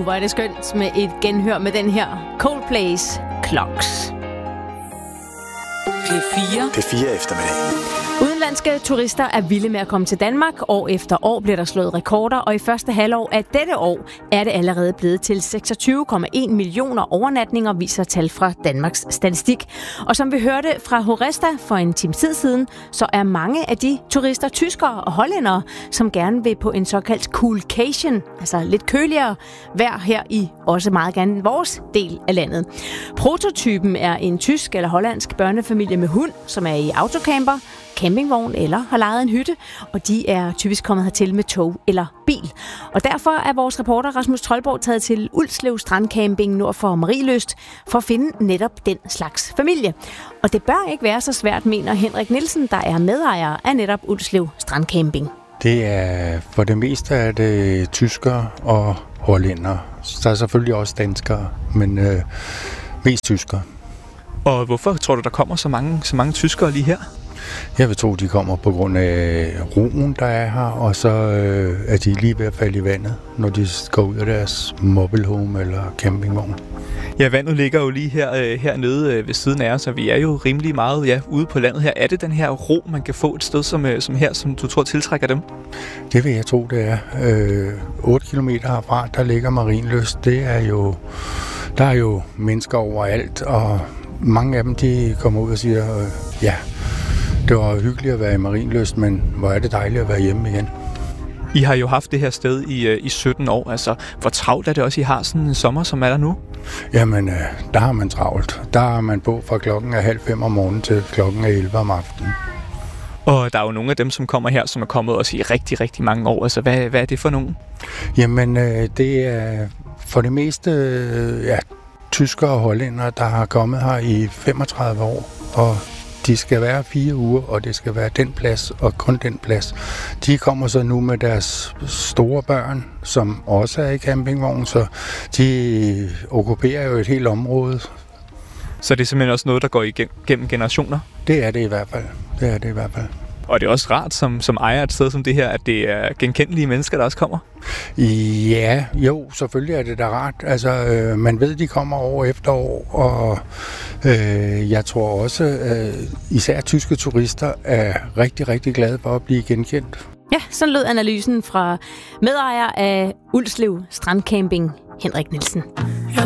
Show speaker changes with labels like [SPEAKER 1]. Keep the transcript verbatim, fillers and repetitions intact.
[SPEAKER 1] hvor er det skønt med et genhør med den her Coldplay's Clocks.
[SPEAKER 2] P fire.
[SPEAKER 3] P fire eftermiddag.
[SPEAKER 1] Udenlandske turister er vilde med at komme til Danmark. År efter år bliver der slået rekorder, og i første halvår af dette år er det allerede blevet til seksogtyve komma en millioner overnatninger, viser tal fra Danmarks Statistik. Og som vi hørte fra Horesta for en time tid siden, så er mange af de turister tyskere og hollændere, som gerne vil på en såkaldt coolcation, altså lidt køligere vejr her i også meget gerne vores del af landet. Prototypen er en tysk eller hollandsk børnefamilie med hund, som er i autocamper, campingvogn eller har lejet en hytte, og de er typisk kommet hertil med tog eller bil. Og derfor er vores reporter Rasmus Troldborg taget til Ulslev Strandcamping nord for Marielyst for at finde netop den slags familie. Og det bør ikke være så svært, mener Henrik Nielsen, der er medejer af netop Ulslev Strandcamping.
[SPEAKER 4] Det er for det meste er det tyskere og hollændere. Der er selvfølgelig også danskere, men øh, mest tyskere.
[SPEAKER 5] Og hvorfor tror du, der kommer så mange, så mange tyskere lige her?
[SPEAKER 4] Jeg vil tro, de kommer på grund af roen, der er her, og så øh, er de lige ved at falde i vandet, når de går ud af deres mobilhome eller campingvogn.
[SPEAKER 5] Ja, vandet ligger jo lige her øh, hernede øh, ved siden af os, så vi er jo rimelig meget ja, ude på landet her. Er det den her ro, man kan få et sted som, øh, som her, som du tror tiltrækker dem?
[SPEAKER 4] Det vil jeg tro, det er. Øh, otte kilometer herfra, der ligger Marienlyst. Det er jo, der er jo mennesker overalt, og mange af dem, de kommer ud og siger, øh, ja, det var hyggeligt at være i Marienlyst, men hvor er det dejligt at være hjemme igen.
[SPEAKER 5] I har jo haft det her sted i, i sytten år. Altså, hvor travlt er det også, I har sådan en sommer, som er der nu?
[SPEAKER 4] Jamen, øh, der har man travlt. Der har man på fra klokken er halv fem om morgenen til klokken er elleve om aftenen.
[SPEAKER 5] Og der er jo nogle af dem, som kommer her, som er kommet også i rigtig, rigtig mange år. Altså, hvad, hvad er det for nogen?
[SPEAKER 4] Jamen, øh, det er for det meste øh, ja, tyskere og hollændere, der har kommet her i femogtredive år, og de skal være fire uger, og det skal være den plads, og kun den plads. De kommer så nu med deres store børn, som også er i campingvogn, så de okkuperer jo et helt område.
[SPEAKER 5] Så det er simpelthen også noget, der går igennem generationer?
[SPEAKER 4] Det er det i hvert fald. Det er det i hvert fald.
[SPEAKER 5] Og det er også rart som, som ejer et sted som det her, at det er genkendelige mennesker, der også kommer?
[SPEAKER 4] Ja, jo, selvfølgelig er det da rart. Altså, øh, man ved, de kommer år efter år, og øh, jeg tror også, øh, især tyske turister er rigtig, rigtig glade for at blive genkendt.
[SPEAKER 1] Ja, sådan lød analysen fra medejer af Ulslev Strandcamping, Henrik Nielsen.